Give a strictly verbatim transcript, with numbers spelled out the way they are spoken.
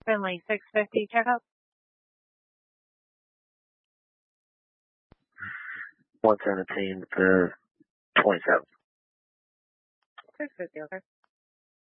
Finley, six fifty, checkup. one seventeen to twenty-seven. six fifty, okay.